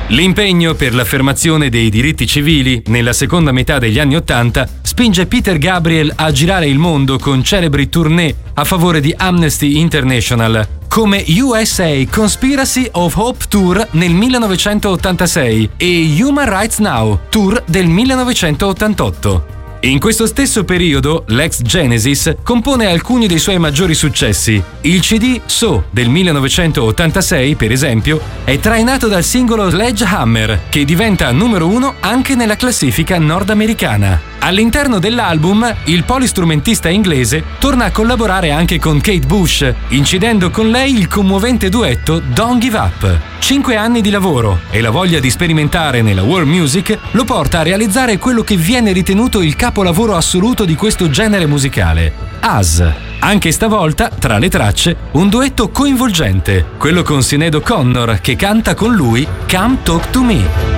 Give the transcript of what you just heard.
L'impegno per l'affermazione dei diritti civili nella seconda metà degli anni '80 spinge Peter Gabriel a girare il mondo con celebri tournée a favore di Amnesty International, come USA Conspiracy of Hope Tour nel 1986 e Human Rights Now Tour del 1988. In questo stesso periodo, l'ex Genesis compone alcuni dei suoi maggiori successi. Il CD So del 1986, per esempio, è trainato dal singolo Sledgehammer, che diventa numero 1 anche nella classifica nordamericana. All'interno dell'album, il polistrumentista inglese torna a collaborare anche con Kate Bush, incidendo con lei il commovente duetto Don't Give Up. 5 anni di lavoro e la voglia di sperimentare nella world music lo porta a realizzare quello che viene ritenuto il capolavoro assoluto di questo genere musicale, Us. Anche stavolta, tra le tracce, un duetto coinvolgente, quello con Sinéad O'Connor che canta con lui Come Talk to Me.